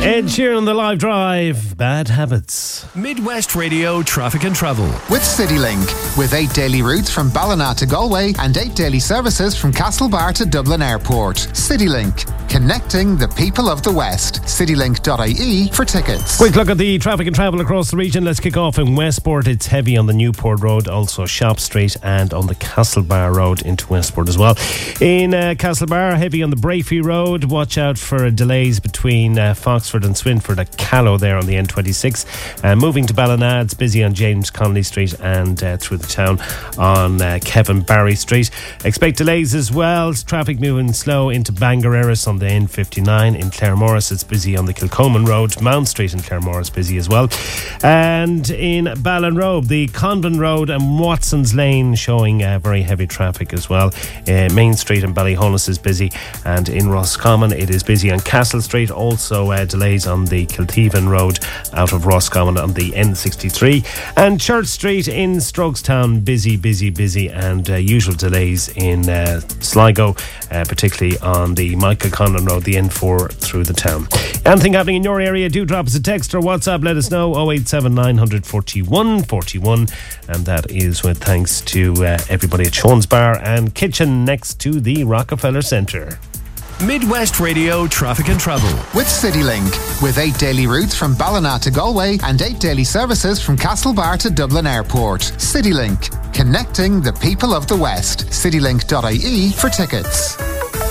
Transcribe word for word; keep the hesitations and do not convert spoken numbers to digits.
Ed Sheeran, The Live Drive, Bad Habits. Midwest Radio Traffic and Travel. With CityLink. With eight daily routes from Ballina to Galway and eight daily services from Castlebar to Dublin Airport. CityLink. Connecting the people of the West. citylink dot I E for tickets. Quick look at the traffic and travel across the region. Let's kick off in Westport. It's heavy on the Newport Road, also Shop Street, and on the Castlebar Road into Westport as well. In uh, Castlebar, heavy on the Brafey Road. Watch out for delays between uh, Foxford and Swinford at Callow there on the N twenty-six. Uh, moving to Ballina, it's busy on James Connolly Street and uh, through the town on uh, Kevin Barry Street. Expect delays as well. Traffic moving slow into Bangareras on the N fifty-nine. In Claremorris, it's busy on the Kilcoman Road. Mount Street in Claremorris busy as well. And in Ballinrobe, the Convent Road and Watson's Lane showing uh, very heavy traffic as well. Uh, Main Street in Ballyhonus is busy, and in Roscommon it is busy on Castle Street. Also uh, delays on the Kilteven Road out of Roscommon on the N sixty-three. And Church Street in Strokestown, busy, busy, busy, and uh, usual delays in uh, Sligo, uh, particularly on the Michael Conlon Road, the N four through the town. Anything happening in your area, do drop us a text or WhatsApp, let us know. oh eight seven nine four one four one, and that is with thanks to uh, everybody at Sean's Bar and Kitchen next to the Rockefeller Centre. Midwest Radio Traffic and Travel. With CityLink. With eight daily routes from Ballina to Galway and eight daily services from Castlebar to Dublin Airport. CityLink. Connecting the people of the West. citylink dot I E for tickets.